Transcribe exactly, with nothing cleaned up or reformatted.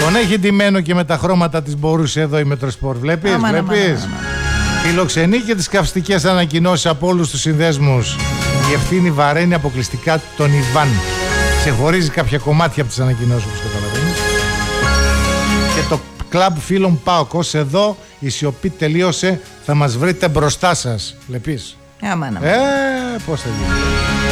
Τον έχει ντυμένο και με τα χρώματα της μπορούσε εδώ η Μετροσπορ. Βλέπεις, Άμα, βλέπεις. άμα, άμα, άμα. Φιλοξενεί και τις καυστικές ανακοινώσεις από όλους τους συνδέσμους. Η ευθύνη βαραίνει αποκλειστικά τον Ιβάν. Ξεχωρίζει κάποια κομμάτια από τις ανακοινώσεις, όπως καταλαβαίνεις. Και το κλαμπ φίλων ΠΑΟΚ, ως εδώ η σιωπή τελείωσε, θα μας βρείτε μπροστά σας. Βλέπεις. Άμα, άμα. Ε, πώς θα γίνει.